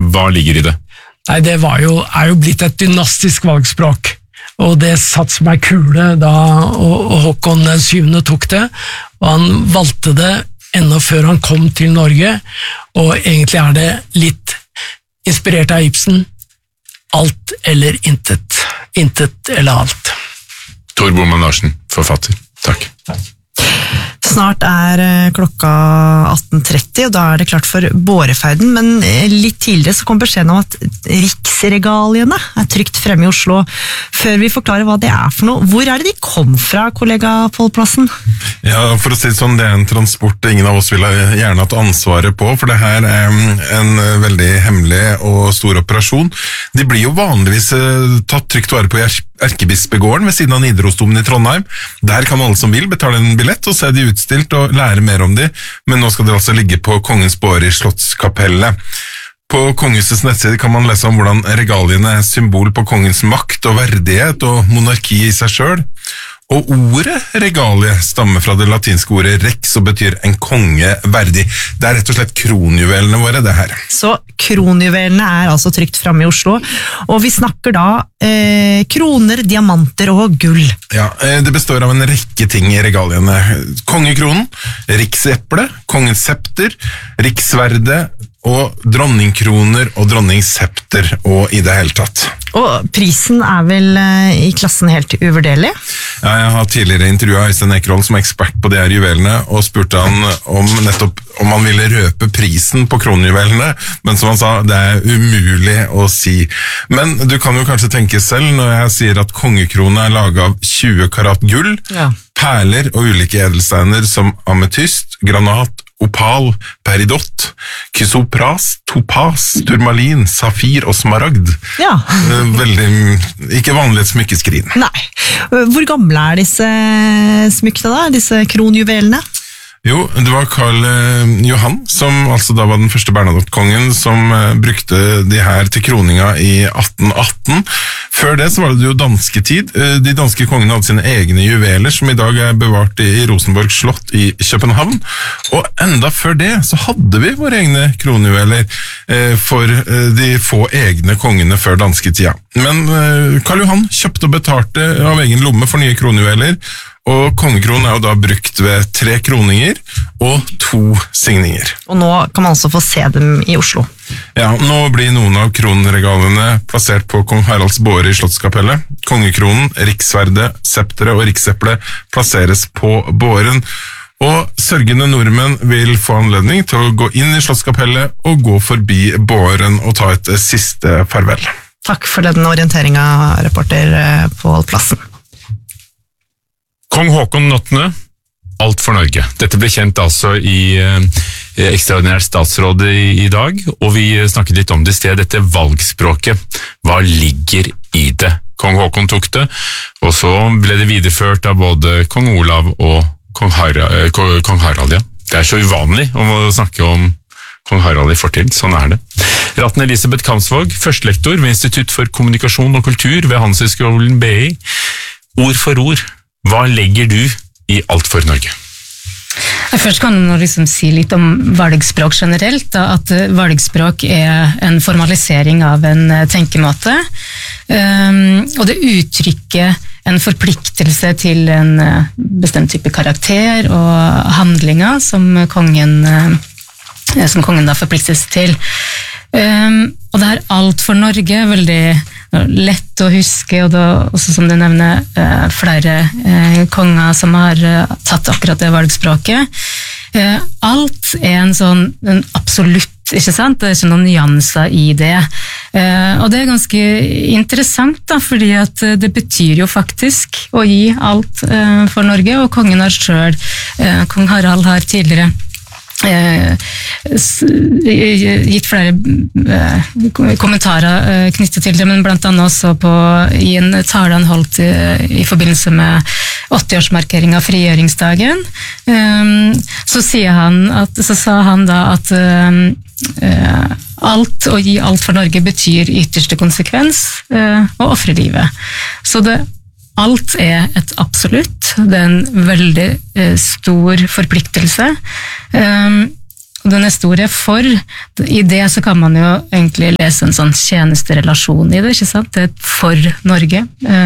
Hva ligger i det? Nei, det er jo blitt et dynastisk valgspråk, og det satt som ei kule da Håkon den 7. tok det, og han valgte det enda før han kom til Norge, og egentlig er det litt inspirert av Ibsen, alt eller intet, intet eller alt. Tor Boman Larsen, forfatter. Takk. Snart klokka 18:30, og da det klart for båreferden, men litt tidligere så kom beskjeden om at riksregaliene trygt fremme i Oslo. Før vi forklarer hva det for noe, hvor det de kom fra, kollega Pål Plassen? Ja, for å si det sånn, det en transport ingen av oss ville gjerne hatt ansvaret på, for det her en veldig hemmelig og stor operasjon. De blir jo vanligvis tatt trygt vare på i Erkebispegården ved siden av Nidarosdomen i Trondheim. Der kan alle som vil betale en billett og se de utstilt og lære mer om de, men nå skal de altså ligge på Kongens båre i Slottskapellet. På Kongehusets nettside kan man lese om hvordan regaliene symbol på kongens makt og verdighet og monarki i seg selv. Og ordet regalie stammer fra det latinske ordet rex og betyr en konge verdig. Det rett og slett kronjuvelene våre, det her. Så kronjuvelene altså trygt fremme i Oslo, og vi snakker da kroner, diamanter og gull. Ja, det består av en rekke ting i regaliene. Kongekronen, rikseple, kongens septer, rikssverde og dronningkroner og dronningssepter og i det hele tatt. Og prisen vel i klassen helt uvurderlig? Ja, jeg har tidligere intervjuet Øystein Ekerhold som ekspert på de her juvelene, og spurte han om han ville røpe prisen på kronjuvelene, men som han sa, det umulig å si. Men du kan jo kanskje tenke selv når jeg sier at kongekrone laget av 20 karat gull, perler og ulike edelsteiner som ametyst, granat, opal, peridot, kysopras, topas, turmalin, safir og smaragd. Ja. Veldig, ikke vanlig et smykkeskrin. Nei. Hvor gamle disse smykkene da, disse kronjuvelene? Jo, det var Karl Johan, som altså da var den første Bernadotte-kongen, som brukte de her til kroninga i 1818. Før det så var det jo dansketid. De danske kongene hadde sine egne juveler, som i dag bevart i Rosenborg slott i København. Og enda før det så hadde vi våre egne kronjuveler for de få egne kongene før dansketida. Men Karl Johan kjøpte og betalte av egen lomme for nye kronjuveler, og kongekronen jo da brukt ved 3 kroninger og 2 signinger. Og nå kan man også få se dem i Oslo. Ja, nå blir noen av kronregalene plassert på Kong Haralds båre i Slottskapellet. Kongekronen, rikssverde, septere og rikseple plasseres på båren. Og sørgende nordmenn vil få anledning til å gå inn i Slottskapellet og gå forbi båren og ta et siste farvel. Takk for den orienteringen, reporter Pål Plassen. Kong Håkon 8., alt for Norge. Dette ble kjent altså i ekstraordinært statsråd i dag, og vi snakket litt om det i sted, dette valgspråket. Hva ligger i det? Kong Håkon tok det, og så ble det videreført av både kong Olav og kong Harald. Ja. Det så uvanlig å snakke om kong Harald i fortid, sånn det. Ratten Elisabeth Kamsvåg, førstelektor ved Institutt for kommunikasjon og kultur ved Handelshøyskolen BI. Ord for ord. Hva legger du i alt for Norge? Først kan man liksom si litt om valgspråk generelt, da, at valgspråk en formalisering av en tenkemåte, og det uttrykker en forpliktelse til en bestemt type karakter og handlinger som kongen da forpliktes til. Og det alt for Norge, veldig lett å huske, og da også som du nevner flere konger som har tatt akkurat det valgspråket. Alt en sånn en absolutt, ikke sant? Det ikke noen nyanser i det. Og det ganske interessant da, fordi at det betyr jo faktisk å gi alt for Norge, og kongen har selv, kong Harald har tidligere gitt flere kommentarer knyttet til det, men blant annet også i en tale han holdt i forbindelse med 80-årsmarkering av frigjøringsdagen, så sa han da at alt å gi alt for Norge betyr ytterste konsekvens å ofre livet. Så alt et absolutt, det en veldig stor forpliktelse, Og det neste ordet for, i det så kan man jo egentlig lese en sånn tjenesterelasjon i det, ikke sant? Det er for Norge.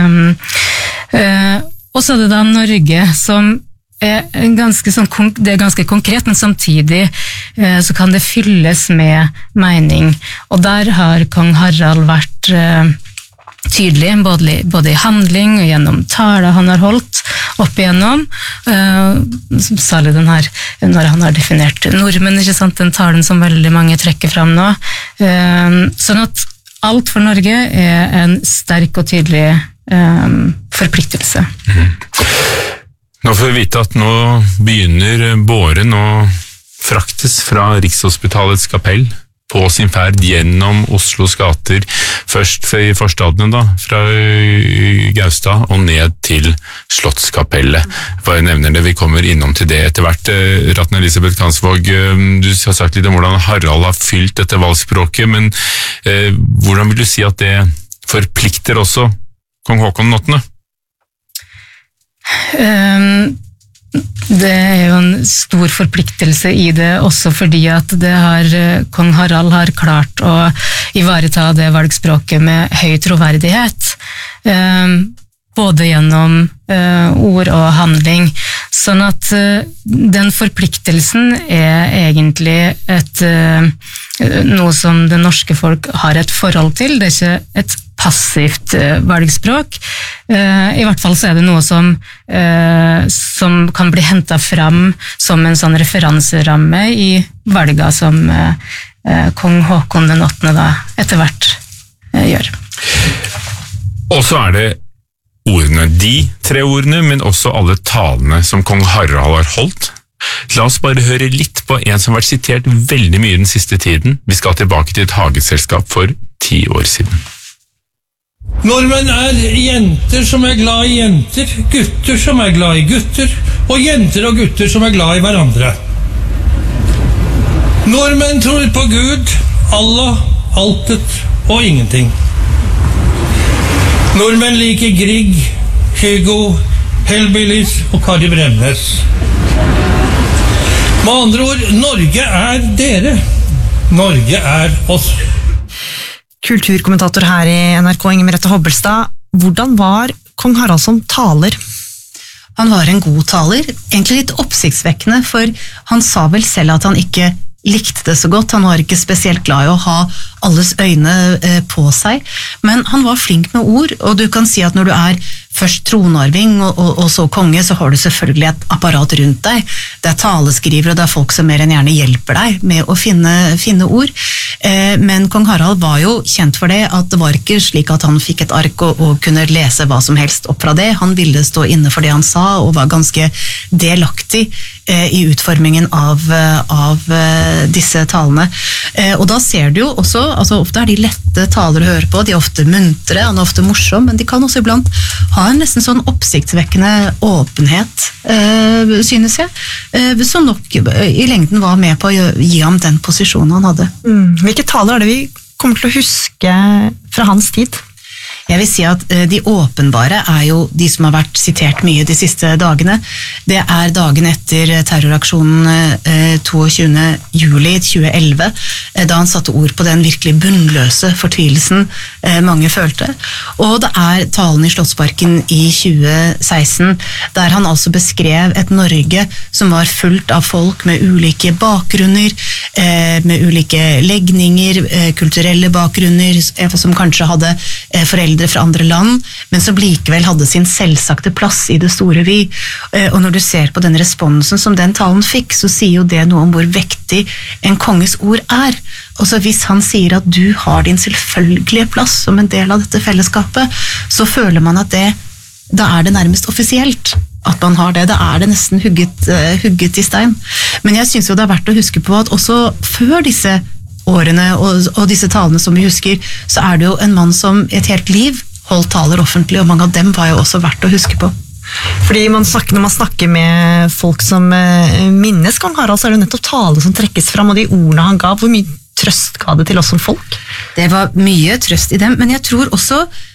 Og så er det da Norge som er ganske sånn, det er ganske konkret, men samtidig så kan det fylles med mening. Og der har kong Harald vært tydelig, både i handling og gjennom taler han har holdt opp igjennom, særlig den her, når han har definert nordmenn, ikke sant, den talen som veldig mange trekker fram nå. Sånn at alt for Norge er en sterk og tydelig forpliktelse. Nå får vi vite at nå begynner båren å fraktes fra Rikshospitalets kapell på sin ferd gjennom Oslos gater, først i forstadene da, fra Gaustad og ned til Slottskapellet. Bare nevner det, vi kommer innom til det etter hvert. Ratten Elisabeth Kansvåg, du har sagt litt om hvordan Harald har fylt dette valgspråket, men hvordan vil du si at det forplikter også kong Håkon 8. Det er jo en stor forpliktelse i det, også fordi at kong Harald har klart å ivareta det valgspråket med høy troverdighet, både gjennom ord og handling. Sånn at den forpliktelsen er egentlig noe som det norske folk har et forhold til. Det er ikke et passivt valgspråk. I hvert fall så er det noe som kan bli hentet fram som en sånn referanseramme i valga som kong Håkon den 8. da etter hvert gjør. Og så er det ordene, de 3 ordene, men også alle talene som kong Harald har holdt. La oss bare høre litt på en som har vært sitert veldig mye den siste tiden. Vi skal tilbake til et hageselskap for 10 år siden. Nordmenn er jenter som er glad i jenter, gutter som er glad i gutter, og jenter og gutter som er glad i hverandre. Nordmenn tror på Gud, Allah, altet og ingenting. Nordmenn liker Grieg, Hugo, Hellbillies og Kari Bremnes. Med andre ord, Norge er dere. Norge er oss. Kulturkommentator her i NRK, Inger Merete Hobbelstad. Hvordan var kong Harald som taler? Han var en god taler, egentlig litt oppsiktsvekkende, for han sa vel selv at han ikke likte det så godt. Han var ikke spesielt glad i å ha alles øyne på seg, men han var flink med ord, og du kan si at når du er først tronarving og så konge, så har du selvfølgelig et apparat rundt deg. Det er taleskrivere, og det er folk som mer enn gjerne hjelper deg med å finne ord. Men kong Harald var jo kjent for det, at det var ikke slik at han fikk et ark og kunne lese hva som helst opp fra det. Han ville stå inne for det han sa, og var ganske delaktig i utformingen av disse talene. Og da ser du jo også, altså ofte er de lette taler å høre på, de er ofte muntre, han er ofte morsom, men de kan også iblant ha en nesten sånn oppsiktsvekkende åpenhet, synes jeg, som nok i lengden var med på å gi ham den posisjonen han hadde. Hvilke taler er det vi kommer til å huske fra hans tid? Jeg vil si at de åpenbare er jo de som har vært sitert mye de siste dagene. Det er dagen etter terroraksjonen 22. juli 2011, da han satte ord på den virkelig bunnløse fortvilelsen mange følte. Og det er talen i Slottsparken i 2016, der han altså beskrev et Norge som var fullt av folk med ulike bakgrunner, med ulike legninger, kulturelle bakgrunner, som kanskje hadde foreldre fra andre land, men som likevel hadde sin selvsagte plass i det store vi. Og når du ser på den responsen som den talen fikk, så sier jo det noe om hvor vektig en konges ord er. Og så hvis han sier at du har din selvfølgelige plass som en del av dette fellesskapet, så føler man at da er det nærmest offisielt at man har det. Da er det nesten hugget i stein. Men jeg synes jo det er verdt å huske på at også før disse årene og disse talene som vi husker, så er det jo en mann som et helt liv holdt taler offentlig, og mange av dem var jo også verdt å huske på. Fordi når man snakker med folk som minnes kong Harald, så er det nettopp tale som trekkes fram, og de ordene han ga. Hvor mye trøst ga det til oss som folk? Det var mye trøst i dem, men jeg tror også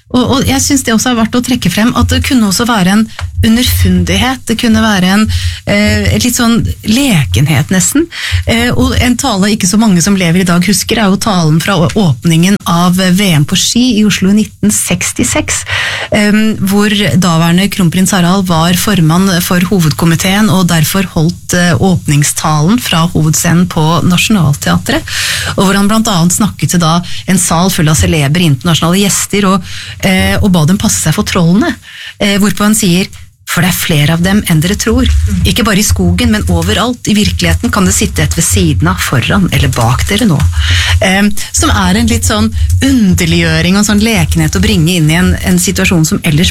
Og jeg synes det også er verdt å trekke frem at det kunne også være en underfundighet, det kunne være en litt sånn lekenhet nesten, og en tale ikke så mange som lever i dag husker er jo talen fra åpningen av VM på ski i Oslo 1966, hvor daværende kronprins Harald var formann for hovedkomiteen og derfor holdt åpningstalen fra hovedscenen på Nationaltheatret, og hvor han blant annet snakket til da en sal full av celebre internasjonale gjester og ba dem passe seg for trollene, hvorpå han sier: for det er flere av dem enn dere tror. Ikke bare i skogen, men overalt. I virkeligheten kan det sitte et ved siden av, foran eller bak dere nå. Som er en litt sånn underliggjøring og en sånn lekenhet å bringe inn i en situasjon som ellers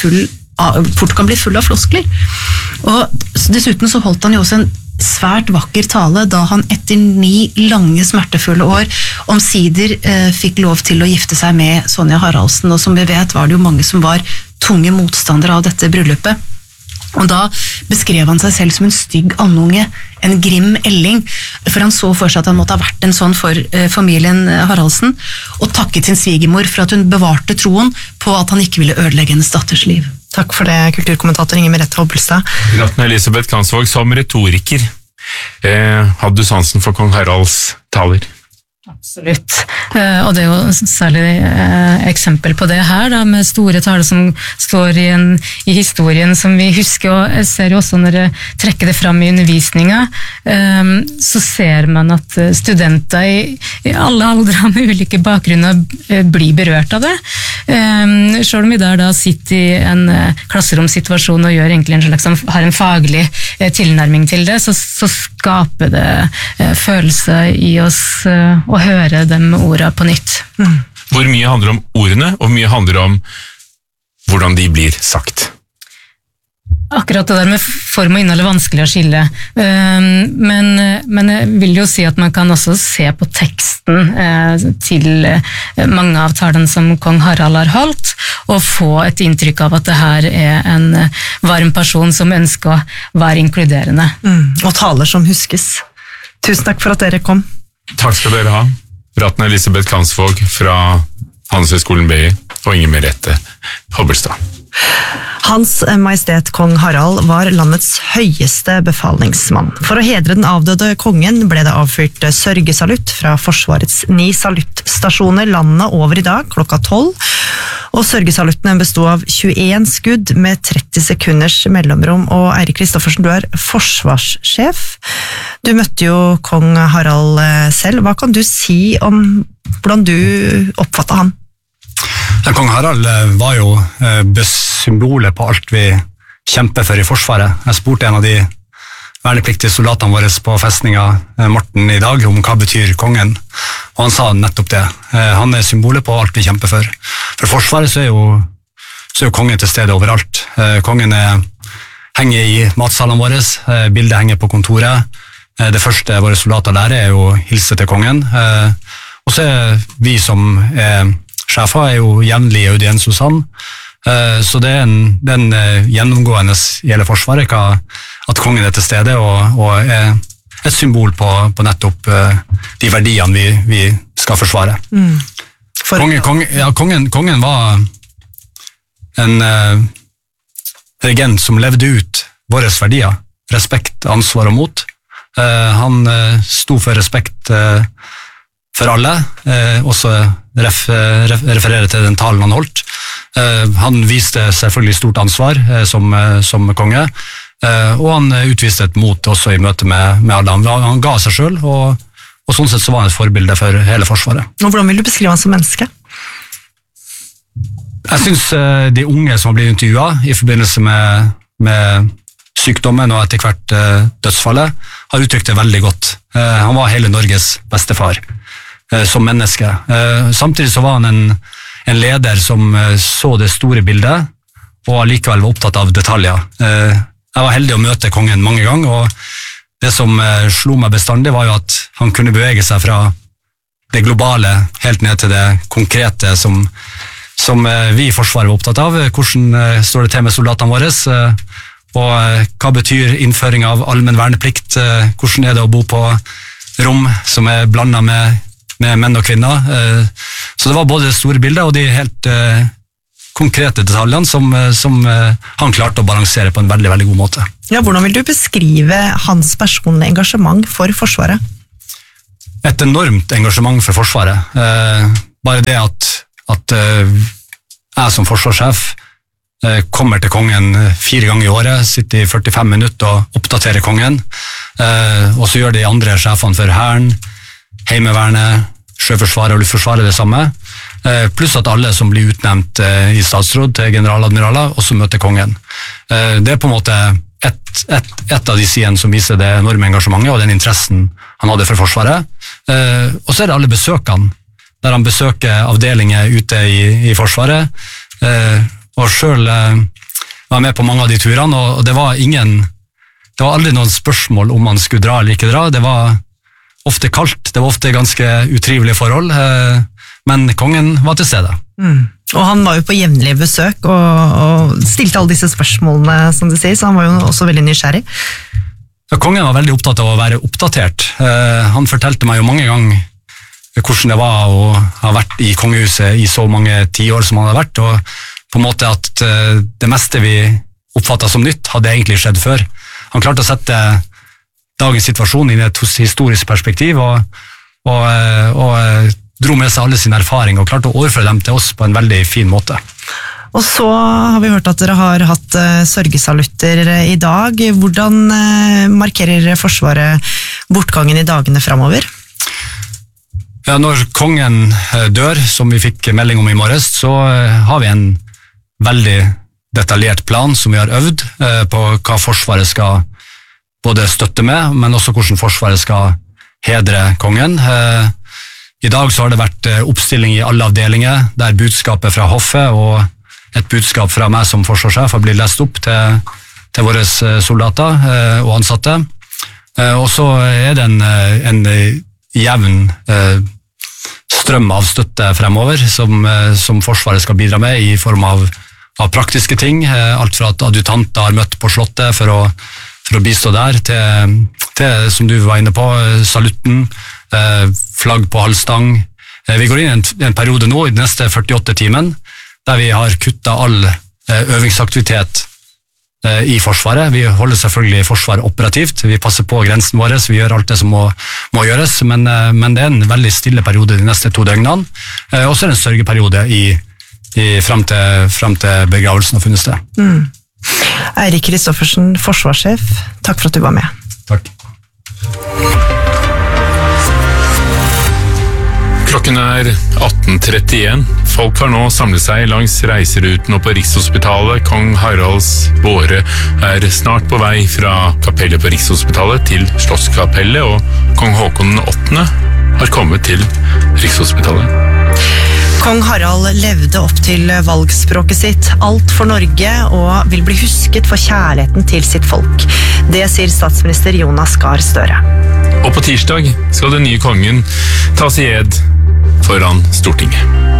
fort kan bli full av floskler. Og dessuten så holdt han jo også en svært vakker tale da han etter 9 lange smertefulle år omsider fikk lov til å gifte seg med Sonja Haraldsen, og som vi vet var det jo mange som var tunge motstandere av dette bryllupet. Og da beskrev han seg selv som en stygg andunge, en grim elling, for han så for seg at han måtte ha vært en sånn for familien Haraldsen, og takket sin svigermor for at hun bevarte troen på at han ikke ville ødelegge hennes datters liv. Takk for det, kulturkommentator Inger Merete Hobbelstad. Gratne Elisabeth Kansvåg, som retoriker, hadde du sansen for kong Haralds taler? Absolutt, og det er jo særlig eksempel på det her da, med store taler som står i historien som vi husker, og jeg ser jo også når jeg trekker det fram i undervisninga, så ser man at studenter i alle aldre med ulike bakgrunner blir berørt av det, selv om vi der da sitter i en klasseromsituasjon og gjør egentlig har en faglig tilnærming til det, så skaper det følelser i oss å høre de ordene på nytt. Hvor mye handler om ordene, og hvor mye handler om hvordan de blir sagt? Akkurat det der med form og innhold er vanskelig å skille, men jeg vil jo si at man kan også se på teksten til mange av talene som kong Harald har holdt, og få et inntrykk av at det her er en varm person som ønsker å være inkluderende. Og taler som huskes. Tusen takk for at dere kom. Takk skal dere ha. Gratne Elisabeth Kansvåg fra Handelshøyskolen BI og Inger Merete Hobbelstad. Hans Majestet Kong Harald var landets høyeste befalingsmann. For å hedre den avdøde kongen ble det avfyrt sørgesalutt fra Forsvarets 9 saluttstasjoner landet over i dag klokka 12, og sørgesaluttene bestod av 21 skudd med 30 sekunders mellomrom. Og Eirik Kristoffersen, du er forsvarssjef. Du møtte jo kong Harald selv. Hva kan du si om hvordan du oppfattet han? Kong Harald var jo symbolet på alt vi kjemper for i Forsvaret. Jeg spurte en av de vernepliktige soldatene våre på festninga Morten i dag om hva betyr kongen, og han sa nettopp det. Han er symbolet på alt vi kjemper for. For Forsvaret så er jo kongen til stede overalt. Kongen henger i matsalene våre, bildet henger på kontoret. Det første våre soldater lærer er jo å hilse til kongen, og så er vi som sjefer er jo jevnlig i audiens hos han, så det er en gjennomgående i hele Forsvaret at kongen er til stede og er et symbol på nettopp de verdiene vi skal forsvare. Kongen var en regent som levde ut våre verdier, respekt, ansvar og mot. Han sto for respekt for alle, også referere til den talen han holdt. Han viste selvfølgelig stort ansvar som konge, og han utviste et mot også i møte med alle. Han ga seg selv, og sånn sett så var han et forbilde for hele Forsvaret. Og hvordan vil du beskrive han som menneske? Jeg synes de unge som har blitt intervjuet i forbindelse med sykdommen og etter hvert dødsfallet, har uttrykt det veldig godt. Han var hele Norges bestefar som menneske. Samtidig så var han en leder som så det store bildet, og allikevel var opptatt av detaljer. Jeg var heldig å møte kongen mange ganger, og det som slo meg bestandig var jo at han kunne bevege seg fra det globale helt ned til det konkrete som vi i Forsvaret var opptatt av. Hvordan står det til med soldatene våre, og hva betyr innføring av allmenn verneplikt? Hvordan er det å bo på rom som er blandet med menn og kvinner? Så det var både det store bildet og de helt konkrete detaljene som han klarte å balansere på en veldig, veldig god måte. Ja, hvordan vil du beskrive hans personlige engasjement for Forsvaret? Et enormt engasjement for Forsvaret. Bare det at jeg som forsvarssjef kommer til kongen 4 ganger i året, sitter i 45 minutter og oppdaterer kongen, og så gjør de andre sjefene for Hæren, Heimevernet, Sjøforsvaret og Luftforsvaret det samme, pluss at alle som blir utnevnt i statsråd til generaladmiraler også møter kongen. Det på en måte et av de sidene som viser det enorme engasjementet og den interessen han hadde for Forsvaret. Og så det alle besøkene, der han besøker avdelinger ute i Forsvaret, og selv var med på mange av de turene, og det var aldri noen spørsmål om han skulle dra eller ikke dra. Det var ofte kaldt, det var ofte ganske utrivelige forhold, men kongen var til stede. Og han var jo på jevnlige besøk og stilte alle disse spørsmålene, som du sier, så han var jo også veldig nysgjerrig. Ja, kongen var veldig opptatt av å være oppdatert. Han fortalte meg jo mange ganger hvordan det var å ha vært i kongehuset i så mange 10 år som han hadde vært, og på en måte at det meste vi oppfattet som nytt hadde egentlig skjedd før. Han klarte å sette dagens situasjon i et historisk perspektiv og dro med seg alle sine erfaringer og klarte å overføre dem til oss på en veldig fin måte. Og så har vi hørt at dere har hatt sørgesalutter i dag. Hvordan markerer Forsvaret bortgangen i dagene fremover? Ja, når kongen dør, som vi fikk melding om i morges, så har vi en veldig detaljert plan som vi har øvd på hva Forsvaret skal både støtte med, men også hvordan Forsvaret skal hedre kongen. I dag så har det vært oppstilling i alle avdelinger, der budskapet fra hoffet og et budskap fra meg som forsvarssjef har blitt lest opp til våre soldater og ansatte. Og så det en jevn strøm av støtte fremover som Forsvaret skal bidra med i form av praktiske ting, alt fra at adjutanter har møtt på slottet for å bistå der, til som du var inne på, salutten, flagg på halvstang. Vi går inn i en periode nå, i de neste 48 timen, der vi har kuttet all øvingsaktivitet i Forsvaret. Vi holder selvfølgelig Forsvaret operativt, vi passer på grensen vår, vi gjør alt det som må gjøres, men det en veldig stille periode de neste 2 døgnene, og så det en sørgeperiode frem til begravelsen har funnet sted. Eirik Kristoffersen, forsvarssjef, takk for at du var med. Takk. Klokken 18:31. Folk har nå samlet seg langs reiseruten og på Rikshospitalet. Kong Haralds båre snart på vei fra kapellet på Rikshospitalet til Slottskapellet, og kong Håkon 8. har kommet til Rikshospitalet. Kong Harald levde opp til valgspråket sitt, alt for Norge, og vil bli husket for kjærligheten til sitt folk. Det sier statsminister Jonas Gahr Støre. Og på tirsdag skal den nye kongen tas i ed foran Stortinget.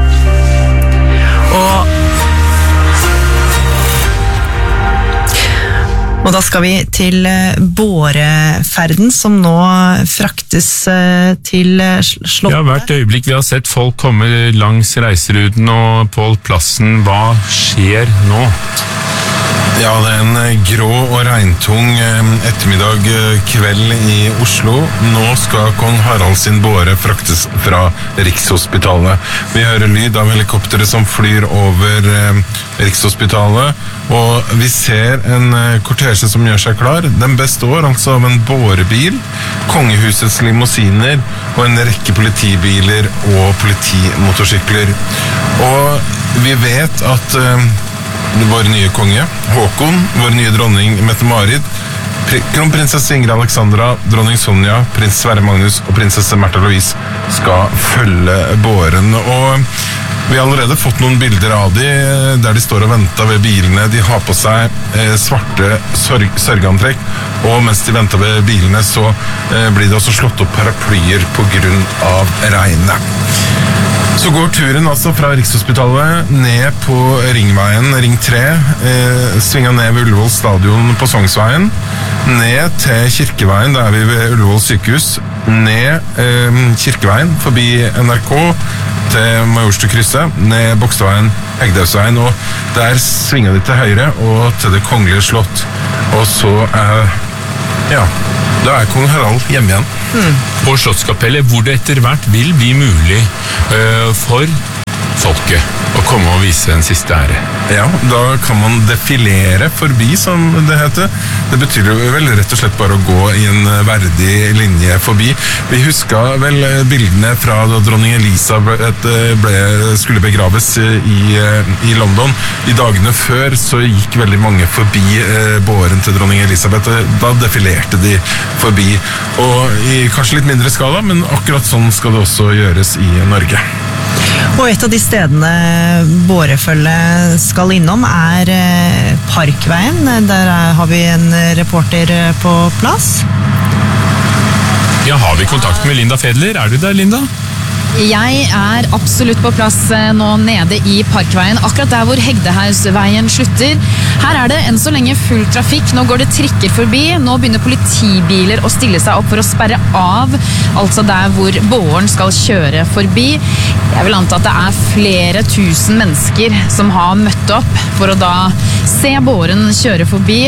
Og da skal vi til båreferden, som nå fraktes til Slottet. Ja, hvert øyeblikk vi har sett folk komme langs reiseruten og på plassen. Hva skjer nå? Ja, det en grå og regntung ettermiddag kveld i Oslo. Nå skal kong Harald sin båre fraktes fra Rikshospitalet. Vi hører lyd av helikoptere som flyr over Rikshospitalet, og vi ser en kortesje som gjør seg klar. Den består altså av en bårebil, kongehusets limousiner og en rekke politibiler og politimotorsykler. Og vi vet at vår nye konge, Håkon, vår nye dronning Mette-Marit, kronprinsesse Ingrid Alexandra, dronning Sonja, prins Sverre Magnus og prinsesse Märtha Louise skal følge båren. Og vi har allerede fått noen bilder av de, der de står og venter ved bilene. De har på seg svarte sørgeantrekk, og mens de venter ved bilene så blir det også slått opp paraplyer på grunn av regnet. Så går turen altså fra Rikshospitalet ned på Ringveien, Ring 3, svinga ned ved Ullevål stadion på Sognsveien, ned til Kirkeveien, der vi ved Ullevål sykehus, ned Kirkeveien, forbi NRK, til Majorstukrysset, ned Bogstadveien Hegdehaugsveien, og der svinger de til høyre og til Det kongelige slott. Og så da kong Harald hjemme igjen. På Slottskapellet, hvor det etter hvert vil bli mulig for folket å komme og vise en siste ære. Ja, da kan man defilere forbi, som det heter. Det betyr jo vel rett og slett bare å gå i en verdig linje forbi. Vi husker vel bildene fra da dronning Elisabeth skulle begraves i London. I dagene før så gikk veldig mange forbi båren til dronning Elisabeth. Da defilerte de forbi. Og i kanskje litt mindre skala, men akkurat sånn skal det også gjøres i Norge. Og et av de stedene bårefølget skal innom er Parkveien. Der har vi en reporter på plass. Ja, har vi kontakt med Linda Fedler? Er du der, Linda? Jeg er absolutt på plass nå nede i Parkveien, akkurat der hvor Hegdehaugsveien slutter. Her er det enn så lenge full trafikk, nå går det trikker forbi, nå begynner politibiler å stille seg opp for å sperre av, altså der hvor båren skal kjøre forbi. Jeg vil anta at det er flere tusen mennesker som har møtt opp for å da se båren kjøre forbi,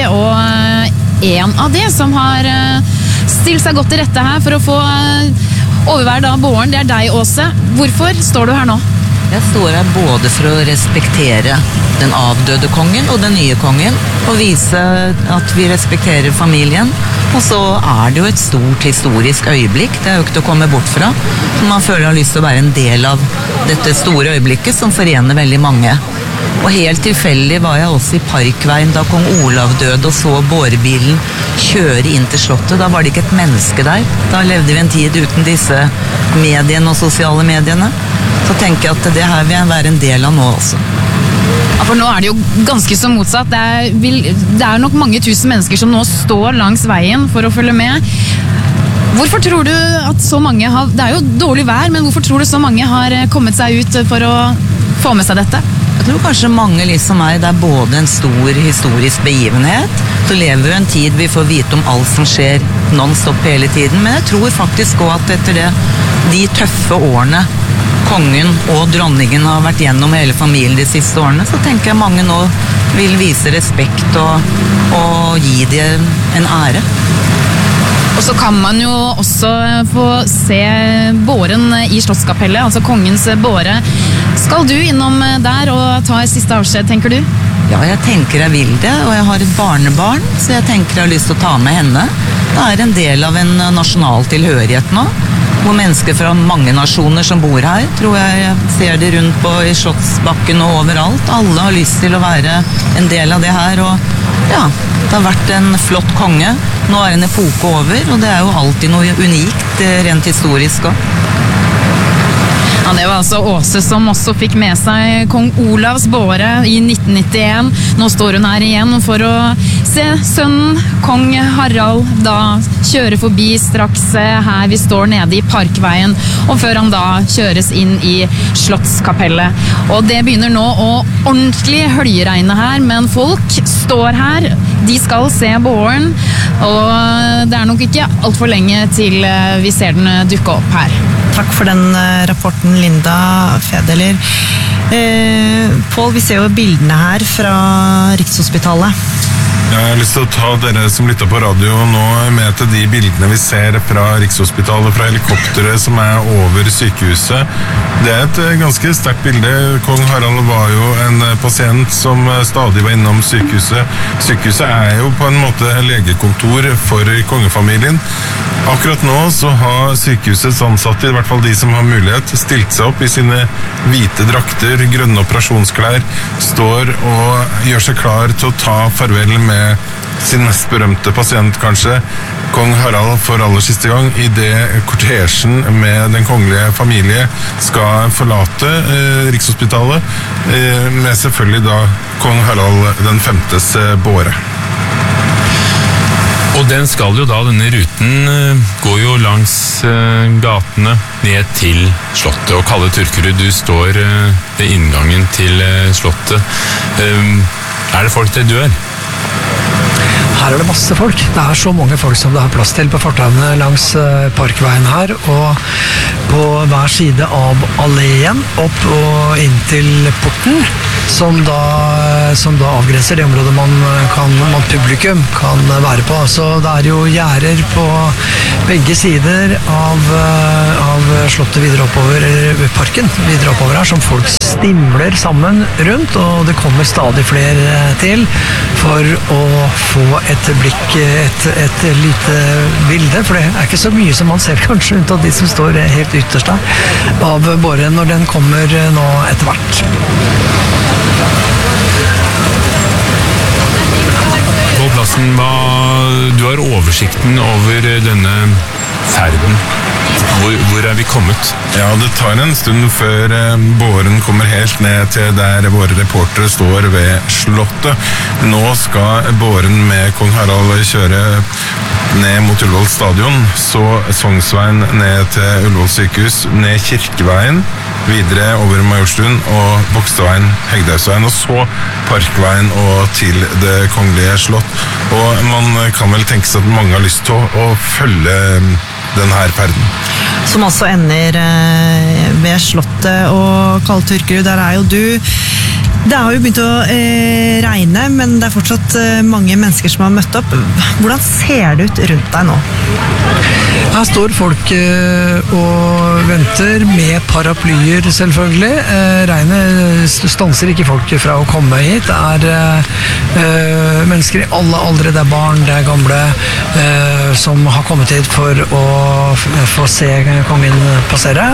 og en av de som har stilt seg godt til rette her for å få overvære da båren, det er deg, Åse. Hvorfor står du her nå? Jeg står her både for å respektere den avdøde kongen og den nye kongen, og vise at vi respekterer familien. Og så er det jo et stort historisk øyeblikk, det er jo ikke til å komme bort fra. Man føler har lyst til å være en del av dette store øyeblikket som forener veldig mange. Og helt tilfeldig var jeg også i Parkveien da kong Olav døde og så bårebilen kjøre inn til slottet. Da var det ikke et menneske der. Da levde vi en tid uten disse mediene og sosiale mediene. Så tenker jeg at det her vil jeg være en del av nå også. Ja, for nå er det jo ganske så motsatt. Det er nok mange tusen mennesker som nå står langs veien for å følge med. Hvorfor tror du at så mange har, det er jo dårlig vær, men hvorfor tror du så mange har kommet seg ut for å få med seg dette? Jeg tror kanskje mange liksom meg, det er både en stor historisk begivenhet, så lever vi en tid vi får vite om alt som skjer non-stop hele tiden, men jeg tror faktisk også at etter det, de tøffe årene kongen og dronningen har vært gjennom hele familien de siste årene, så tenker jeg mange nå vil vise respekt og gi dem en ære. Og så kan man jo også få se båren i Slottskapellet, altså kongens båre. Skal du innom der og ta et siste avskjed, tenker du? Ja, jeg tenker jeg vil det, og jeg har et barnebarn, så jeg tenker jeg har lyst til å ta med henne. Det er en del av en nasjonal tilhørighet nå, hvor mennesker fra mange nasjoner som bor her, tror jeg ser det rundt på i Slottsbakken og overalt. Alle har lyst til å være en del av det her, og ja, det har vært en flott konge. Nå er en epoke over, og det er jo alltid noe unikt, rent historisk også. Ja, det var altså Åse som også fikk med seg kong Olavs båre i 1991. Nå står hun her igjen for å se sønnen, kong Harald, da kjøre forbi straks her vi står nede i Parkveien, og før han da kjøres inn i Slottskapellet. Og det begynner nå å ordentlig høljeregne her, men folk står her, de skal se båren, og det er nok ikke alt for lenge til vi ser den dukke opp her. Takk for den rapporten, Linda Fedler. Pål, vi ser jo bildene her fra Rikshospitalet. Jeg har lyst til å ta dere som lytter på radio nå med til de bildene vi ser fra Rikshospitalet, fra helikopteret som er over sykehuset. Det er et ganske sterkt bilde. Kong Harald var jo en pasient som stadig var innom sykehuset. Sykehuset er jo på en måte legekontor for kongefamilien. Akkurat nå så har sykehusets ansatte, i hvert fall de som har mulighet, stilt seg opp i sine hvite drakter, grønne operasjonsklær, står og gjør seg klar til å ta farvel med sin mest berømte pasient, kanskje, kong Harald, for aller siste gang, i det kortesjen med den kongelige familie skal forlate Rikshospitalet, med selvfølgelig da kong Harald den 5.s båre. Og den skal jo da, denne ruten går jo langs gatene ned til slottet. Og Kalle Turkerud, du står ved inngangen til slottet. Er det folk til dør? Her er det masse folk. Det er så mange folk som det har plass til på fortauene langs Parkveien her, og på hver side av alléen opp og inn til porten som da avgrenser det området man publikum kan være på. Så det er jo gjerder på begge sider av slottet videre oppover, eller parken videre oppover her, som folk stimler sammen rundt, og det kommer stadig flere til for å få et blikk, et lite bilde, for det er ikke så mye som man ser kanskje rundt av de som står helt ytterst der, av båren når den kommer nå etter hvert. På plassen, du har oversikten over denne ferden. Hvor er vi kommet? Ja, det tar en stund før båren kommer helt ned til der våre reportere står ved slottet. Nå skal båren med kong Harald kjøre ned mot Ullevål stadion, så Sognsveien ned til Ullevål sykehus, ned Kirkeveien, videre over Majorstuen og Bogstadveien, Hegdehaugsveien, og så Parkveien og til det kongelige slott. Og man kan vel tenke seg at mange har lyst til å følge denne ferden. Som også ender ved slottet, og Karl Turkerud, der er jo du. Det har jo begynt å regne, men det er fortsatt mange mennesker som har møtt opp. Hvordan ser det ut rundt deg nå? Her står folk og venter med paraplyer, selvfølgelig. Regnet stanser ikke folk fra å komme hit. Det er mennesker i alle aldre, det er barn, det er gamle, som har kommet hit for å få se kongen passere.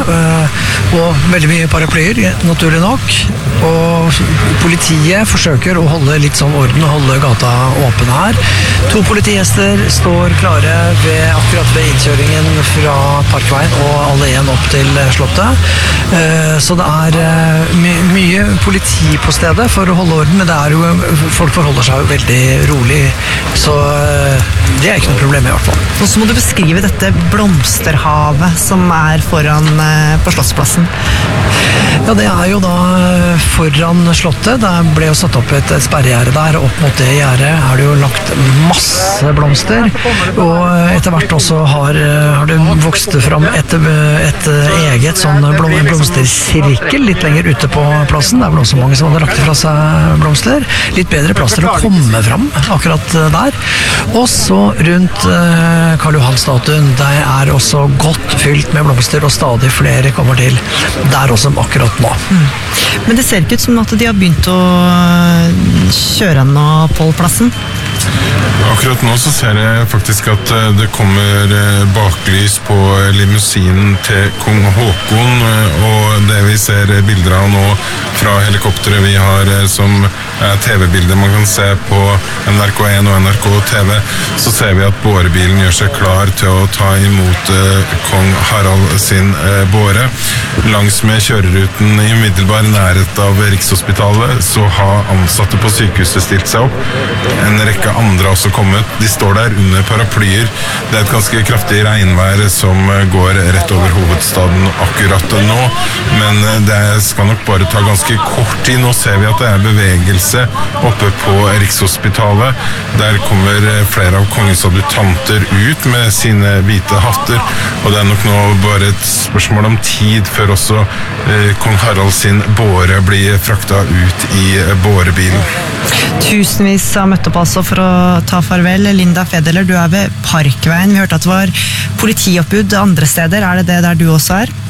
Og veldig mye paraplyer, naturlig nok. Og politiet forsøker å holde litt sånn orden og holde gata åpen her. 2 politihester står klare akkurat ved innkjøringen fra Parkveien og alleen opp til slottet. Så det er mye politi på stedet for å holde orden, men det er jo, folk forholder seg jo veldig rolig, så det er ikke noe problem i hvert fall. Og så må du beskrive dette blomsterhavet som er foran på Slottsplassen. Ja, det er jo da foran slottet. Det ble jo satt opp et sperregjerde der, og opp mot det gjerdet er det jo lagt masse blomster, og etter hvert også har det vokst fram et eget sånn blomstersirkel litt lenger ute på plassen. Det er vel også mange som hadde lagt fra seg blomster. Litt bedre plass til å komme fram akkurat der. Og så rundt Karl Johan-statuen, det er også godt fylt med blomster, og stadig flere kommer til der også akkurat nå. Men det ser ikke ut som at de har begynt å kjøre nå på plassen. Akkurat nå så ser jeg faktisk at det kommer baklys på limousinen til kong Håkon, og det vi ser bilder av nå fra helikopteret vi har som TV-bilder man kan se på NRK1 og NRK TV, så ser vi at bårebilen gjør seg klar til å ta imot kong Harald sin båre. Langs med kjøreruten i umiddelbar nærhet av Rikshospitalet så har ansatte på sykehuset stilt seg opp. En rekke andre har også kommet. De står der under paraplyer. Det er et ganske kraftig regnvær som går rett over hovedstaden akkurat nå, men det skal nok bare ta ganske kort tid. Nå ser vi at det er bevegelse oppe på Rikshospitalet. Der kommer flere av kongens adjutanter ut med sine hvite hatter, og det er nok nå bare et spørsmål om tid før også kong Harald sin båre blir frakta ut i bårebilen. Tusenvis har møtt opp altså for å ta farvel. Linda Fedeler, du er ved Parkveien. Vi hørte at det var politioppbud andre steder. Er det det der du også er?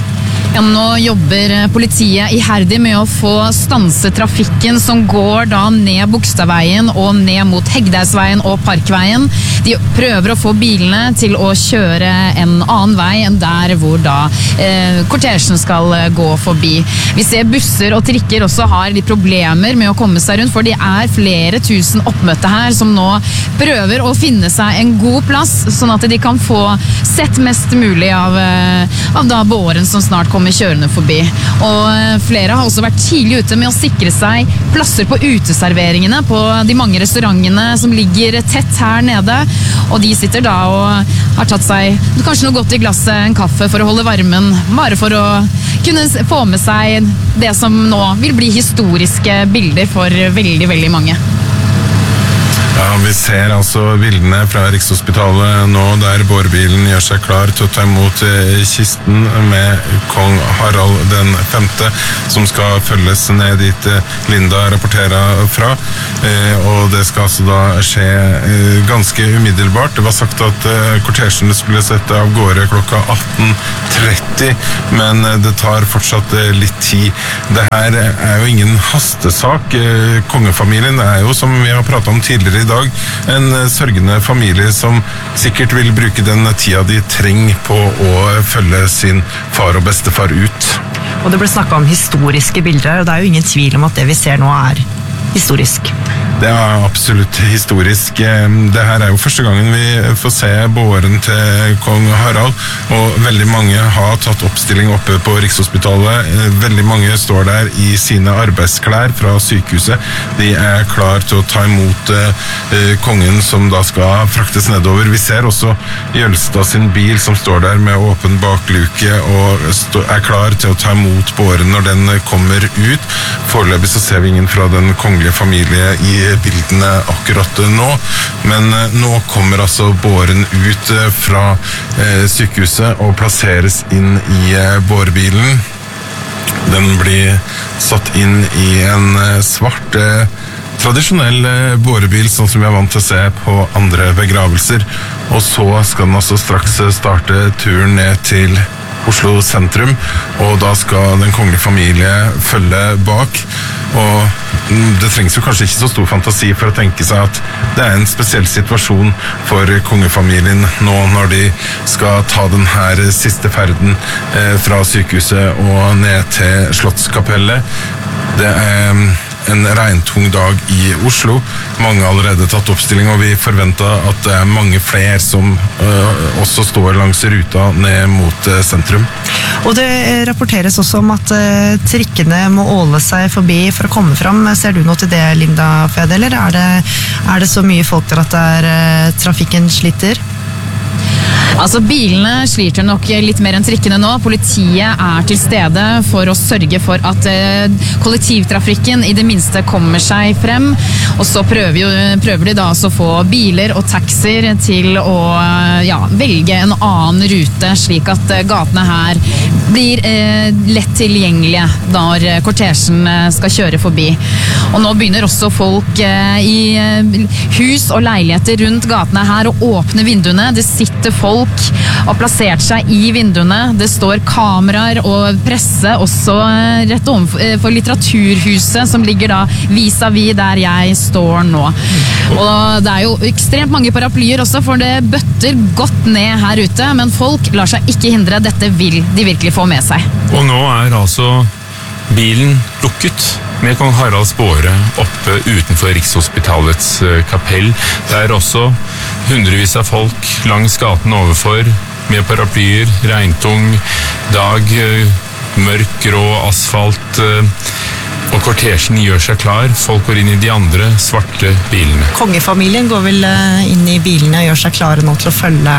Ja, nå jobber politiet iherdig med å få stanse trafikken som går da ned Bogstadveien og ned mot Hegdehaugsveien og Parkveien. De prøver å få bilene til å kjøre en annen vei enn der hvor da kortesjen skal gå forbi. Vi ser busser og trikker også har litt problemer med å komme seg rundt, for det er flere tusen oppmøtte her som nå prøver å finne seg en god plass, sånn at de kan få sett mest mulig av da båren som snart kommer kjørende forbi. Og flere har også vært tidlig ute med å sikre seg plasser på uteserveringene på de mange restaurantene som ligger tett her nede, og de sitter da og har tatt seg kanskje noe godt i glasset, en kaffe for å holde varmen, bare for å kunne få med seg det som nå vil bli historiske bilder for veldig, veldig mange. Ja, vi ser altså bildene fra Rikshospitalet nå, der bårebilen gjør seg klar til å ta imot kisten med kong Harald den 5., som skal følges ned dit Linda rapporterer fra. Og det skal altså da skje ganske umiddelbart. Det var sagt at kortesjen skulle sette av gårde klokka 18:30, men det tar fortsatt litt tid. Det her er jo ingen hastesak. Kongefamilien er jo, som vi har pratet om tidligere i dag, en sørgende familie som sikkert vil bruke den tida de trenger på å følge sin far og bestefar ut. Og det ble snakket om historiske bilder, og det er jo ingen tvil om at det vi ser nå er historisk. Det er absolutt historisk. Det her er jo første gangen vi får se båren til kong Harald, og veldig mange har tatt oppstilling oppe på Rikshospitalet. Veldig mange står der i sine arbeidsklær fra sykehuset. De er klar til å ta imot kongen som da skal fraktes nedover. Vi ser også Jølstad sin bil som står der med åpen bakluke og er klar til å ta imot båren når den kommer ut. Foreløpig så ser vi ingen fra den kongelige familie i bildene akkurat nå, men nå kommer altså båren ut fra sykehuset og plasseres inn i bårebilen. Den blir satt inn i en svart, tradisjonell bårebil, sånn som vi er vant til å se på andre begravelser, og så skal den altså straks starte turen ned til Oslo sentrum, og da skal den kongelige familie følge bak. Og det trengs jo kanskje ikke så stor fantasi for å tenke seg at det er en spesiell situasjon for kongefamilien nå når de skal ta den her siste ferden fra sykehuset og ned til Slottskapellet. Det er en regntung dag i Oslo. Mange har allerede tatt oppstilling, og vi forventer at det er mange flere som også står langs ruta ned mot sentrum. Og det rapporteres også om at trikkene må åle seg forbi for å komme fram. Ser du noe til det, Linda Fede, eller er det så mye folk der at trafikken sliter? Altså, bilene sliter nok litt mer enn trikkene nå. Politiet er til stede for å sørge for at kollektivtrafikken i det minste kommer seg frem. Og så prøver de da å få biler og taxier til å velge en annen rute, slik at gatene her blir lett tilgjengelige når kortesjen skal kjøre forbi. Og nå begynner også folk i hus og leiligheter rundt gatene her å åpne vinduene. Det sitter folk og plassert seg i vinduene. Det står kameraer og presse også rett overfor litteraturhuset, som ligger da vis-à-vis der jeg står nå. Og det er jo ekstremt mange paraplyer også, for det bøtter godt ned her ute, men folk lar seg ikke hindre. Dette vil de virkelig få med seg. Og nå er altså bilen lukket med kong Haralds båre oppe utenfor Rikshospitalets kapell. Det er også hundrevis av folk langs gaten overfor med paraplyer, regntung dag, mørk, grå asfalt, og kortesjen gjør seg klar. Folk går inn i de andre svarte bilene. Kongefamilien går vel inn i bilene og gjør seg klare nå til å følge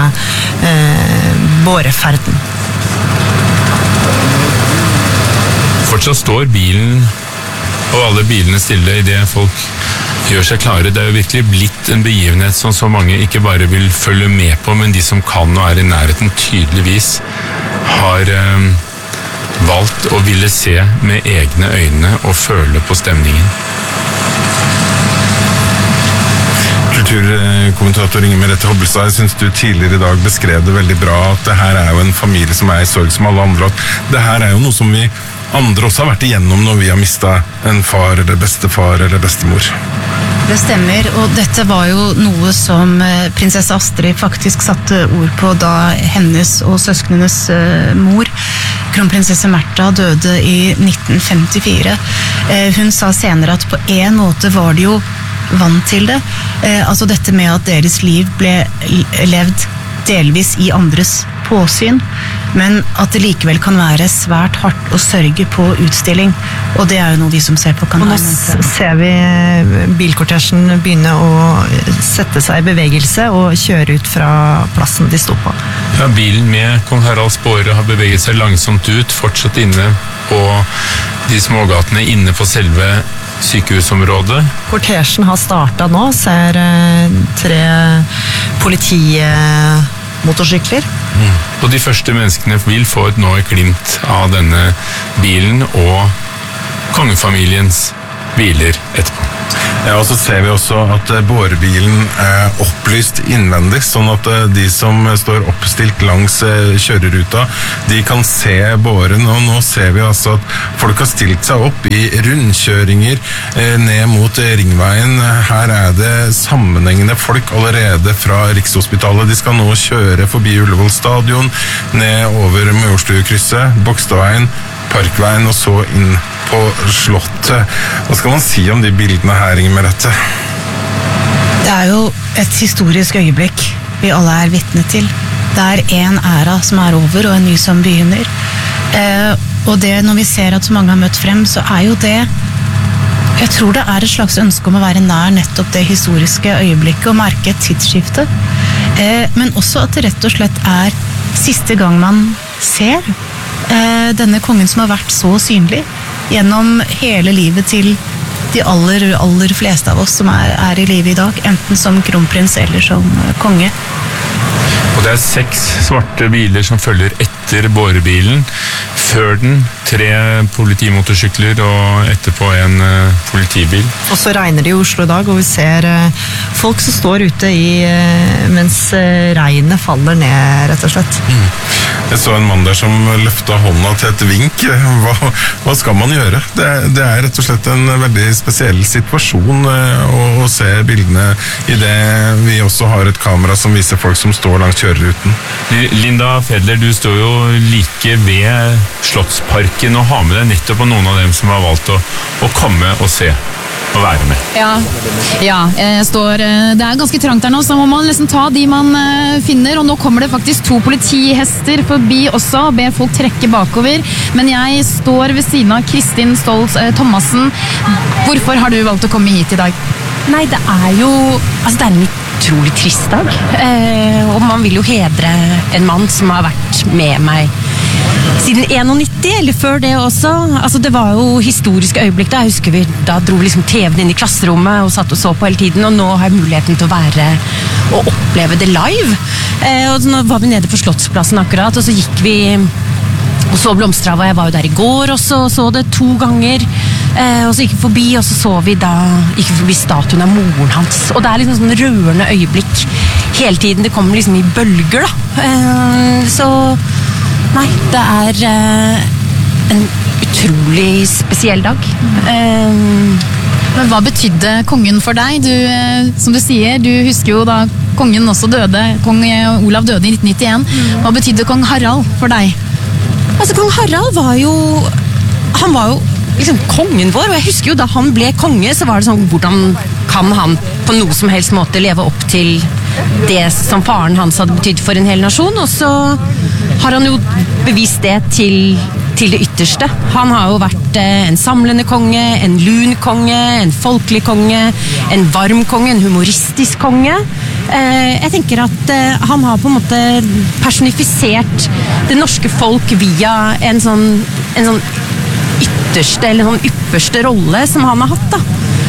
båreferden. Fortsatt står bilen og alle bilene stille i det folk gjør seg klare. Det er jo virkelig blitt en begivenhet som så mange ikke bare vil følge med på, men de som kan og er i nærheten tydeligvis har valgt å ville se med egne øyne og føle på stemningen. Kulturkommentator Inger Merete Hobbelstad, jeg synes du tidligere i dag beskrev det veldig bra, at det her er jo en familie som er i sorg som alle andre. Det her er jo noe som vi andre også har vært igjennom når vi har mistet en far eller bestefar eller bestemor. Det stemmer, og dette var jo noe som prinsesse Astrid faktisk satte ord på da hennes og søsknenes mor, kronprinsesse Märtha, døde i 1954. Hun sa senere at på en måte var det jo vant til det. Altså dette med at deres liv ble levd delvis i andres påsyn, men at det likevel kan være svært hardt å sørge på utstilling, og det er jo noe vi som ser på kan være. Og nå ser vi bilkortesjen begynne å sette seg i bevegelse og kjøre ut fra plassen de sto på. Ja, bilen med kong Haralds båre har beveget seg langsomt ut, fortsatt inne på de smågatene inne på selve sykehusområdet. Kortesjen har startet nå, ser 3 politimotorsykler. Og de første menneskene vil få nå et glimt av denne bilen og kongefamiliens biler etterpå. Ja, og så ser vi også at bårebilen er opplyst innvendig, sånn at de som står oppstilt langs kjøreruta, de kan se båren, og nå ser vi altså at folk har stilt seg opp i rundkjøringer ned mot Ringveien. Her er det sammenhengende folk allerede fra Rikshospitalet. De skal nå kjøre forbi Ullevål stadion, ned over Majorstukrysset, Bogstadveien, Parkveien og så inn på Slottet. Hva skal man si om de bildene her, Inger Merete? Det er jo et historisk øyeblikk vi alle er vitne til. Det er en æra som er over og en ny som begynner. Og det, når vi ser at så mange har møtt frem, så er jo det, jeg tror det er et slags ønske om å være nær nettopp det historiske øyeblikket og merke et tidsskifte. Men også at det rett og slett er siste gang man ser denne kongen som har vært så synlig gjennom hele livet til de aller fleste av oss som er i live i dag, enten som kronprins eller som konge. Og det er 6 svarte biler som følger etter bårebilen. Før den 3 politimotorsykler og etterpå en politibil. Og så regner det i Oslo i dag, og vi ser folk som står ute mens regnet faller ned, rett og slett. Jeg så en mann der som løftet hånda til et vink. Hva skal man gjøre? Det er rett og slett en veldig spesiell situasjon å se bildene i det vi også har et kamera som viser folk som står langs kjøreruten. Linda Fedler, du står jo like ved Slottsparken og har med deg nettopp noen av dem som har valgt å komme og se og være med. Ja, jeg står, det er ganske trangt her nå, så må man liksom ta de man finner, og nå kommer det faktisk 2 politihester forbi også, og ber folk trekke bakover, men jeg står ved siden av Kristin Stoltz Thomassen. Hvorfor har du valgt å komme hit i dag? Nei, det er jo, altså det er en utrolig trist dag, og man vil jo hedre en mann som har vært med meg siden 91, eller før det også. Altså det var jo historiske øyeblikk da, jeg husker vi, da dro vi liksom TV-en inn i klasserommet og satt og så på hele tiden, og nå har jeg muligheten til å være og oppleve det live. Og så nå var vi nede på Slottsplassen akkurat, og så gikk vi og så Blomstrava, jeg var jo der i går og så det 2 ganger, og så gikk vi forbi, og så gikk vi forbi statuen av moren hans, og det er liksom sånn rørende øyeblikk hele tiden, det kommer liksom i bølger da, så nei, det er en utrolig spesiell dag. Men hva betydde kongen for deg? Du, som du sier, du husker jo da kongen også døde, kong Olav døde i 1991. Hva betydde kong Harald for deg? Altså, kong Harald var jo liksom kongen vår, og jeg husker jo da han ble konge, så var det sånn, hvordan kan han på noe som helst måte leve opp til det som faren hans hadde betydd for en hel nasjon, og så har han jo bevist det til det ytterste. Han har jo vært en samlende konge, en lun konge, en folkelig konge, en varm konge, en humoristisk konge. Jeg tenker at han har på en måte personifisert det norske folk via en sånn ytterste eller sånn ypperste rolle som han har hatt da.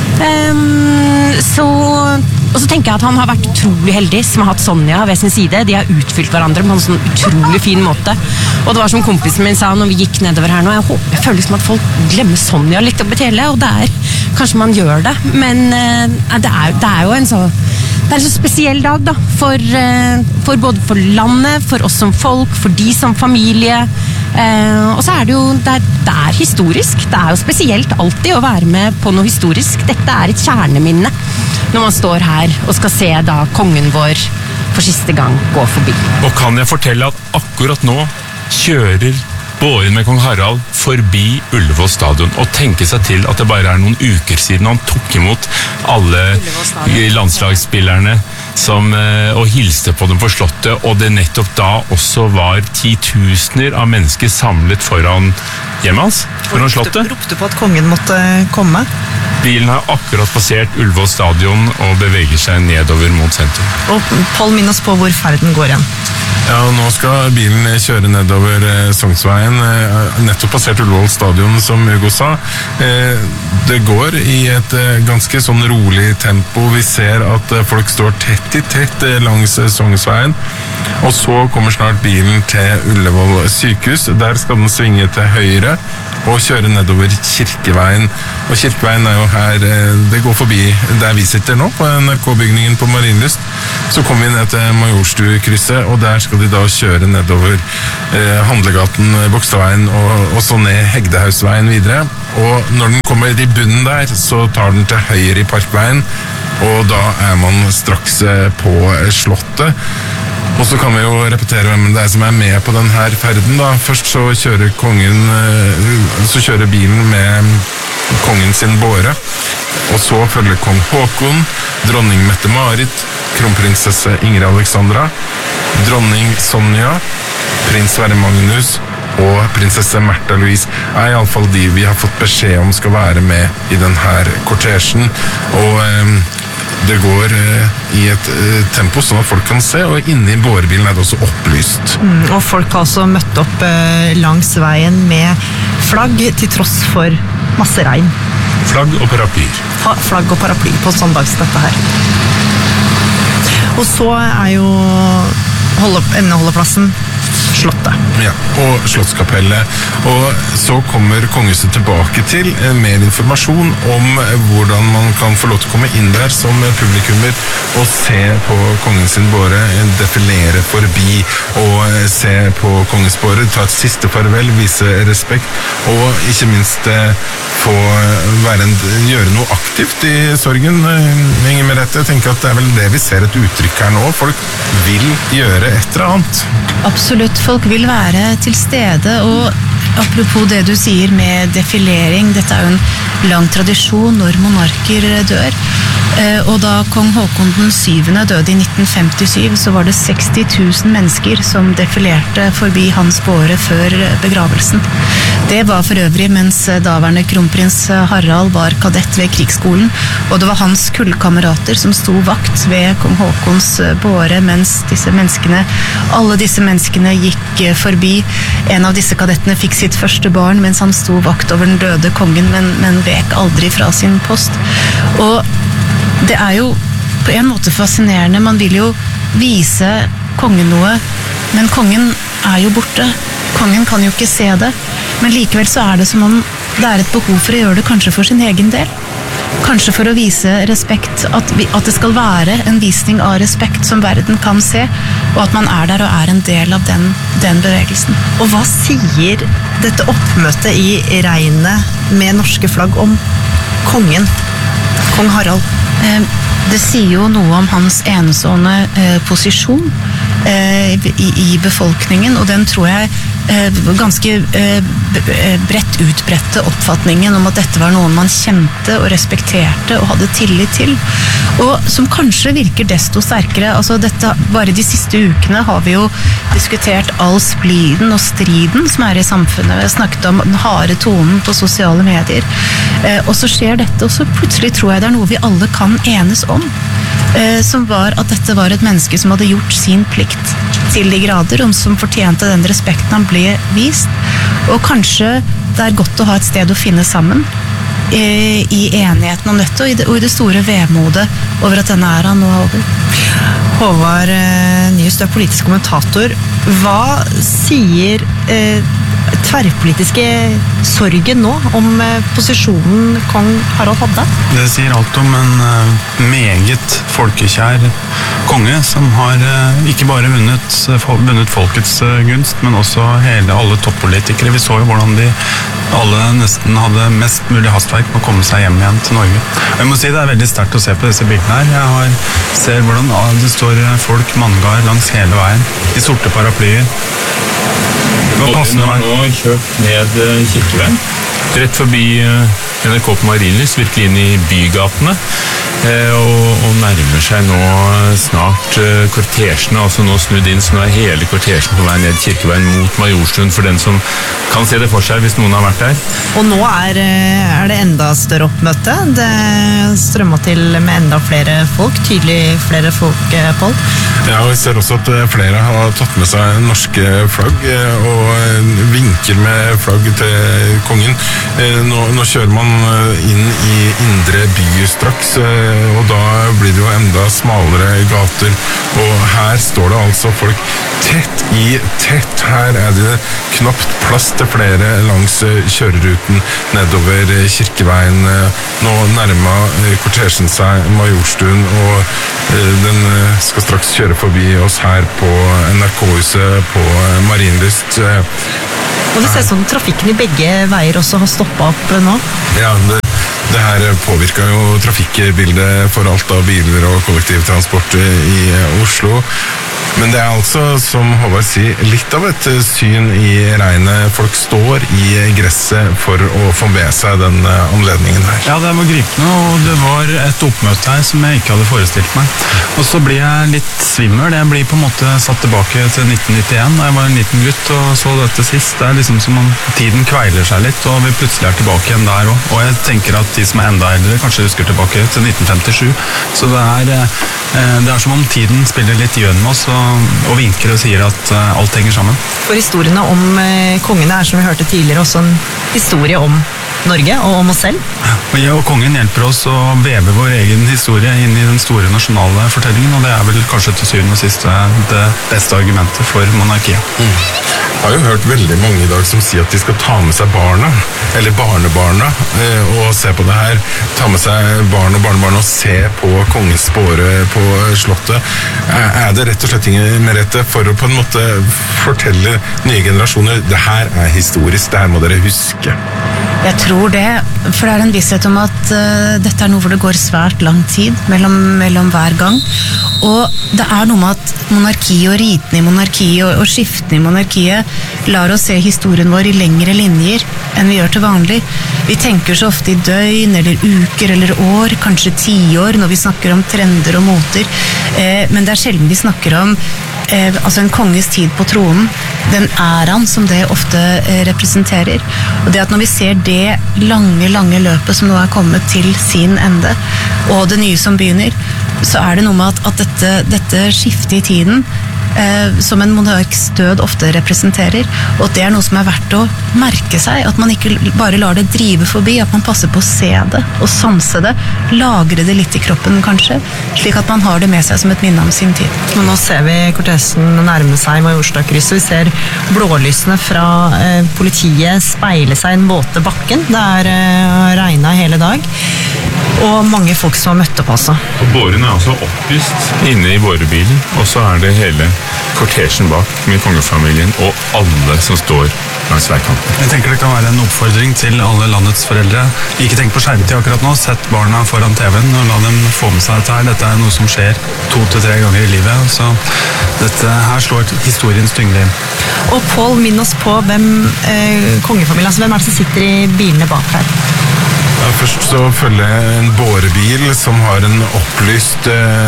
Og så tenker jeg at han har vært utrolig heldig som har hatt Sonja ved sin side. De har utfylt hverandre på en sånn utrolig fin måte. Og det var som kompisen min sa når vi gikk nedover her nå, jeg føler liksom at folk glemmer Sonja litt oppi hele, og kanskje man gjør det, men det er jo en så spesiell dag da, for både for landet, for oss som folk, for de som familie, og så er det jo, det er historisk, det er jo spesielt alltid å være med på noe historisk. Dette er et kjerneminne når man står her og skal se da kongen vår for siste gang gå forbi. Og kan jeg fortelle at akkurat nå kjører båren med kong Harald forbi Ullevål stadion, og tenke seg til at det bare er noen uker siden han tok imot alle landslagsspillerne og hilste på dem på Slottet, og det nettopp da også var 10 000 av mennesker samlet foran hjemmet hans, foran Slottet. Ropte på at kongen måtte komme. Bilen har akkurat passert Ullevål stadion og beveger seg nedover mot sentrum. Og Pål, minn oss på hvor ferden går igjen. Ja, og nå skal bilen kjøre nedover Sognsveien, nettopp passert Ullevål stadion, som Hugo sa. Det går i et ganske sånn rolig tempo. Vi ser at folk står tett i tett langs Sognsveien, og så kommer snart bilen til Ullevål sykehus. Der skal den svinge til høyre og kjøre nedover Kirkeveien. Og Kirkeveien jo her, det går forbi der vi sitter nå, på NRK-bygningen på Marienlyst. Så kommer vi ned til Majorstukrysset, og der skal de da kjøre nedover Handlegaten, Bogstadveien og så ned Hegdehausveien videre. Og når den kommer i bunnen der, så tar den til høyre i Parkveien, og da man straks på Slottet. Og så kan vi jo repetere hvem det som med på denne ferden da. Først så kjører bilen med kongen sin båre, og så følger kong Håkon, dronning Mette-Marit, kronprinsesse Ingrid Alexandra, dronning Sonja, prins Sverre Magnus og prinsesse Märtha Louise I alle fall de vi har fått beskjed om skal være med i denne kortesjen. Og det går i et tempo sånn at folk kan se, og inne i bårebilen det også opplyst. Og folk har også møtt opp langs veien med flagg til tross for masse regn. Flagg og paraplyer. Flagg og paraply på søndagsdette her. Og så jo emneholdeplassen Slottet. Ja, og Slottskapellet. Og så kommer kongehuset tilbake til mer informasjon om hvordan man kan få lov til å komme inn der som publikummer og se på kongens sin båre, defilere forbi og se på kongens båre, ta et siste farvel, vise respekt og ikke minst få gjøre noe aktivt i sorgen. Inger Merete, jeg tenker at det vel det vi ser et uttrykk her nå. Folk vil gjøre et eller annet. Absolutt, folk vil være til stede, og apropos det du sier med defilering, dette jo en lang tradisjon når monarker dør, og da kong Håkon den 7. døde i 1957, så var det 60 000 mennesker som defilerte forbi hans båre før begravelsen. Det var for øvrig mens daværende kronprins Harald var kadett ved krigsskolen, og det var hans kullkamerater som sto vakt ved kong Håkons båre mens alle disse menneskene gikk forbi. En av disse kadettene fikk sitt første barn mens han sto vakt over den døde kongen, men vek aldri fra sin post. Og det jo på en måte fascinerende. Man vil jo vise kongen noe, men kongen jo borte. Kongen kan jo ikke se det, men likevel så det som om det et behov for å gjøre det kanskje for sin egen del. Kanskje for å vise respekt, at det skal være en visning av respekt som verden kan se, og at man der og en del av den bevegelsen. Og hva sier dette oppmøtet i regnet med norske flagg om kongen, kong Harald? Det sier jo noe om hans enestående posisjon i befolkningen, og den tror jeg ganske bredt utbredte oppfatningen om at dette var noen man kjente og respekterte og hadde tillit til, og som kanskje virker desto sterkere. Altså bare de siste ukene har vi jo diskutert all spliden og striden som i samfunnet. Vi har snakket om den harde tonen på sosiale medier, og så skjer dette, og så plutselig tror jeg det noe vi alle kan enes om, som var at dette var et menneske som hadde gjort sin plikt til de grader, og som fortjente den respekten han ble vist. Og kanskje det godt å ha et sted å finne sammen i enigheten om dette, og i det store vemodet over at denne æraen nå over. Håvard Nyhus, du politisk kommentator. Hva sier tverrpolitiske sorgen nå om posisjonen kong Harald hadde? Det sier alt om en meget folkekjær konge som har ikke bare vunnet folkets gunst, men også alle toppolitikere. Vi så jo hvordan de alle nesten hadde mest mulig hastverk med å komme seg hjem igjen til Norge. Og jeg må si det veldig sterkt å se på disse bildene her. Jeg ser hvordan det står folk manngard langs hele veien i sorte paraplyer. Nå kjørt ned Kirkeveien, rett forbi NRK på Marienlyst, virkelig inn i bygatene, og nærmer seg nå snart kortesjene, altså nå snudd inn, så nå hele kortesjen på vei ned Kirkeveien mot Majorstuen, for den som kan se det for seg hvis noen har vært der. Og nå er det enda større oppmøte. Det strømmer til med enda flere folk, tydelig flere folk, Pål. Ja, og vi ser også at flere har tatt med seg norske flagg og vinker med flagg til kongen. Nå kjører man inn i indre by straks, og da blir det jo enda smalere gater, og her står det altså folk tett i tett. Her er det knapt plass til flere langs kjøreruten nedover Kirkeveien. Nå nærmer kortesjen seg Majorstuen, og den skal straks kjøre forbi oss her på NRK-huset på Marienlyst. Og det ser sånn trafikken i begge veier også har stoppet opp nå. Ja, det her påvirker jo trafikkbildet for alt av biler og kollektivtransport i Oslo. Men det er altså, som Håvard sier, litt av et syn i regnet. Folk står i gresset for å få med seg den anledningen her. Ja, det var gripende, og det var et oppmøte her som jeg ikke hadde forestilt meg. Og så blir jeg litt svimmel. Jeg blir på en måte satt tilbake til 1991, da jeg var en liten gutt og så dette sist. Det er liksom som om tiden kveiler seg litt, og vi plutselig er tilbake igjen der også. Og jeg tenker at de som er enda eldre kanskje husker tilbake til 1957. Så det er som om tiden spiller litt gjøn med oss, og vinker og sier at alt henger sammen. For historiene om kongene er, som vi hørte tidligere, også en historie om Norge og om oss selv. Og kongen hjelper oss å veve vår egen historie inn i den store nasjonale fortellingen, og det er vel kanskje til syvende og sist det beste argumentet for monarkiet. Jeg har jo hørt veldig mange i dag som sier at de skal ta med seg barna, eller barnebarna, og se på det her. Ta med seg barn og barnebarn og se på kongens båre på slottet. Er det rett og slett med rette for å på en måte fortelle nye generasjoner det her er historisk, det her må dere huske? Jeg tror det, for det er en visshet om at dette er noe hvor det går svært lang tid mellom hver gang. Og det er noe med at monarkiet og ritene i monarkiet og skiftene i monarkiet lar oss se historien vår i lengre linjer enn vi gjør til vanlig. Vi tenker så ofte i døgn, eller uker, eller år, kanskje 10 år, når vi snakker om trender og moter. Men det er sjelden vi snakker om altså en konges tid på tronen, den æraen som det ofte representerer. Og det at når vi ser det lange løpet som nå er kommet til sin ende, og det nye som begynner, så er det noe med at dette skiftet i tiden som en monarks død ofte representerer, og det er noe som er verdt å merke seg, at man ikke bare lar det drive forbi, at man passer på å se det og sanse det, lagre det litt i kroppen kanskje, slik at man har det med seg som et minne om sin tid. Men nå ser vi kortesjen nærme seg Majorstadkrysset, vi ser blålysene fra politiet speile seg i den våte bakken, det er regnet hele dag, og mange folk som har møtt opp altså. Og båren er altså opplyst inne i bårebilen, og så er det hele kortesjen bak med kongefamilien og alle som står langs veikanten. Jeg tenker det kan være en oppfordring til alle landets foreldre. Ikke tenk på skjermtid akkurat nå, sett barna foran TV-en og la dem få med seg dette her. Dette er noe som skjer 2 til 3 ganger i livet, så dette her slår historiens tyngde inn. Og Pål, minn oss på hvem kongefamilien, altså hvem er det som sitter i bilene bak her? Ja, først så følger jeg en bårebil som har en opplyst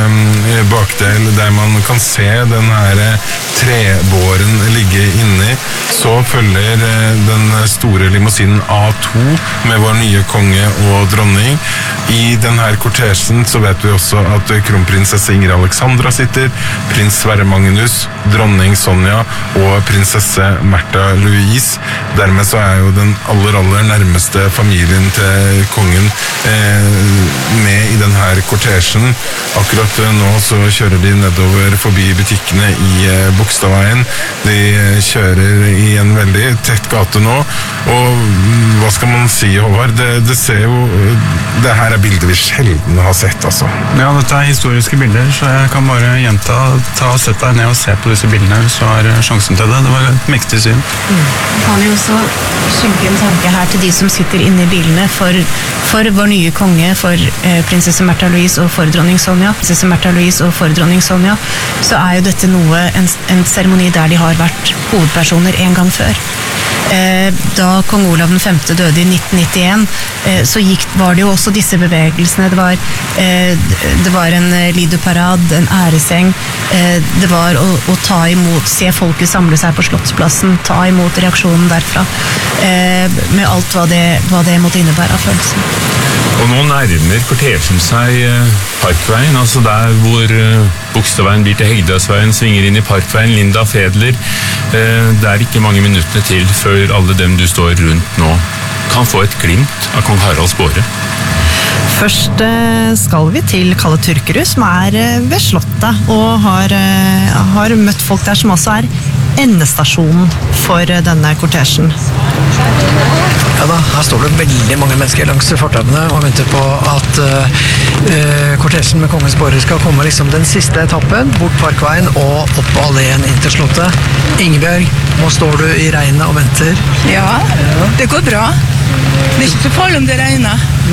bakdel der man kan se den her trebåren ligge inni. Så følger den store limousinen A2 med vår nye konge og dronning. I denne kortesjen så vet vi også at kronprinsesse Ingrid Alexandra sitter, prins Sverre Magnus, dronning Sonja og prinsesse Märtha Louise. Dermed så er jo den aller nærmeste familien til kongen med i denne kortesjen. Akkurat nå så kjører de nedover forbi butikkene i Bogstadveien. De kjører i en veldig tett gate nå, og hva skal man si, Håvard? Det ser jo, det her er bilder vi sjelden har sett, altså. Ja, dette er historiske bilder, så jeg kan bare gjenta, sett deg ned og se på disse bildene hvis du har sjansen til det. Det var et mektig syn. Kan vi også skjenke en tanke her til de som sitter inne i bilene for vår nye konge, for prinsesse Märtha Louise og for dronning Sonja. Prinsesse Märtha Louise og for dronning Sonja, så er jo dette en seremoni der de har vært hovedpersoner en gang før. Da kong Olav den 5. døde i 1991, så var det jo også disse bevegelsene. Det var en liduparad, en æreseng, det var å ta imot, se folket samle seg på Slottsplassen, ta imot reaksjonen derfra, med alt hva det måtte innebære av følelser. Og nå nærmer kortesjen seg Parkveien, altså der hvor Bogstadveien blir til Hegdehaugsveien, svinger inn i Parkveien, Linda Fedler. Det er ikke mange minuttene til før alle dem du står rundt nå kan få et glimt av kong Haralds båre. Først skal vi til Kalle Turkerud, som ved Slottet, og har møtt folk der, som også endestasjonen for denne kortesjen. Ja da, her står det veldig mange mennesker langs fortauene og venter på at kortesjen med kongens båre skal komme liksom den siste etappen, bort Parkveien og opp på alleen inn til Slottet. Ingebjørg, nå står du i regnet og venter. Ja, det går bra. Det er ikke så farlig om det regner.